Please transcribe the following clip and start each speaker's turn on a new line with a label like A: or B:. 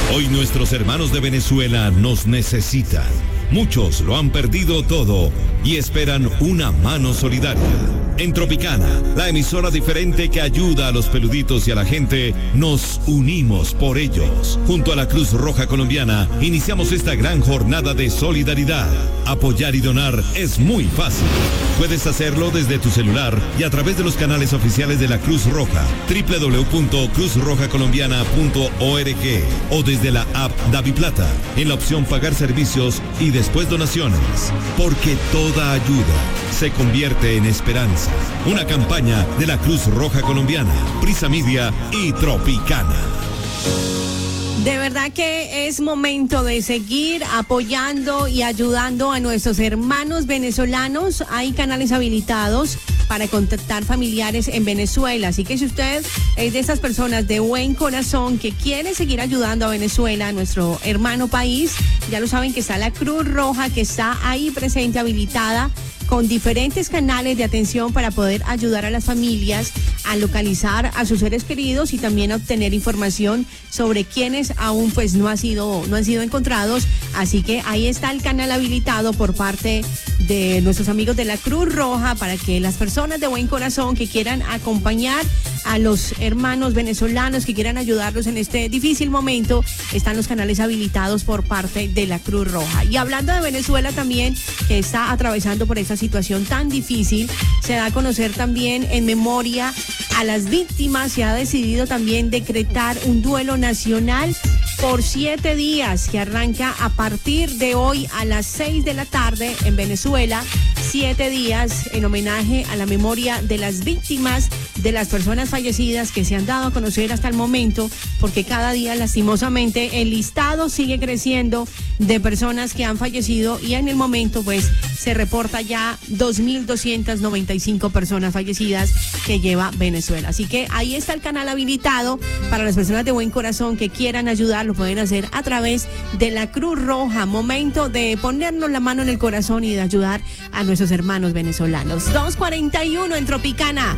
A: Hoy nuestros hermanos de Venezuela nos necesitan. Muchos lo han perdido todo y esperan una mano solidaria. En Tropicana, la emisora diferente que ayuda a los peluditos y a la gente, nos unimos por ellos. Junto a la Cruz Roja Colombiana, iniciamos esta gran jornada de solidaridad. Apoyar y donar es muy fácil. Puedes hacerlo desde tu celular y a través de los canales oficiales de la Cruz Roja, www.cruzrojacolombiana.org o desde la app DaviPlata, en la opción Pagar Servicios y después Donaciones. Porque toda ayuda se convierte en esperanza. Una campaña de la Cruz Roja Colombiana, Prisa Media y Tropicana.
B: De verdad que es momento de seguir apoyando y ayudando a nuestros hermanos venezolanos. Hay canales habilitados para contactar familiares en Venezuela. Así que si usted es de esas personas de buen corazón que quiere seguir ayudando a Venezuela, a nuestro hermano país, ya lo saben que está la Cruz Roja, que está ahí presente, habilitada, con diferentes canales de atención para poder ayudar a las familias a localizar a sus seres queridos y también a obtener información sobre quienes aún pues no han sido encontrados. Así que ahí está el canal habilitado por parte de nuestros amigos de la Cruz Roja para que las personas de buen corazón que quieran acompañar a los hermanos venezolanos, que quieran ayudarlos en este difícil momento, están los canales habilitados por parte de la Cruz Roja. Y hablando de Venezuela también, que está atravesando por esta situación tan difícil, se da a conocer también en memoria a las víctimas. Se ha decidido también decretar un duelo nacional por 7 días que arranca a partir de hoy a las 6 de la tarde en Venezuela. 7 días en homenaje a la memoria de las víctimas, de las personas fallecidas que se han dado a conocer hasta el momento, porque cada día lastimosamente el listado sigue creciendo de personas que han fallecido y en el momento pues se reporta ya 2.295 personas fallecidas que lleva Venezuela. Así que ahí está el canal habilitado para las personas de buen corazón que quieran ayudar, lo pueden hacer a través de la Cruz Roja. Momento de ponernos la mano en el corazón y de ayudar a nuestros hermanos venezolanos. 2:41 en Tropicana.